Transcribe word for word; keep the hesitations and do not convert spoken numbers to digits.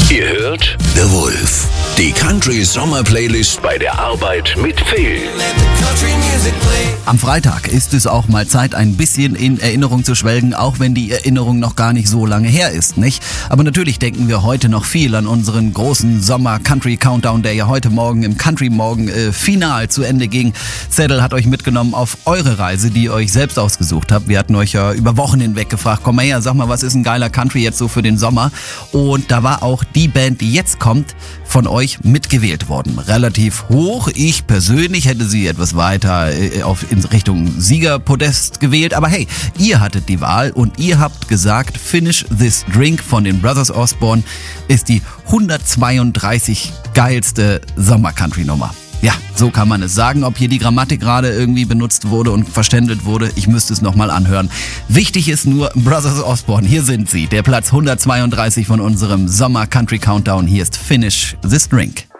Ihr hört The Wolf, die Country Sommer Playlist bei der Arbeit mit Phil. Am Freitag ist es auch mal Zeit, ein bisschen in Erinnerung zu schwelgen, auch wenn die Erinnerung noch gar nicht so lange her ist, nicht? Aber natürlich denken wir heute noch viel an unseren großen Sommer-Country-Countdown, der ja heute Morgen im Country-Morgen äh, final zu Ende ging. Zettel hat euch mitgenommen auf eure Reise, die ihr euch selbst ausgesucht habt. Wir hatten euch ja über Wochen hinweg gefragt, komm mal her, sag mal, was ist ein geiler Country jetzt so für den Sommer? Und da war auch die Band, die jetzt kommt, von euch mitgewählt worden. Relativ hoch. Ich persönlich hätte sie etwas weiter äh, auf, in Richtung Siegerpodest gewählt. Aber hey, ihr hattet die Wahl und ihr habt gesagt, Finish This Drink von den Brothers Osborne ist die hundertzweiunddreißig geilste Sommer-Country-Nummer. Ja, so kann man es sagen. Ob hier die Grammatik gerade irgendwie benutzt wurde und verständelt wurde, ich müsste es nochmal anhören. Wichtig ist nur, Brothers Osborne, hier sind sie. Der Platz hundertzweiunddreißig von unserem Sommer Country Countdown. Hier ist Finish This Drink.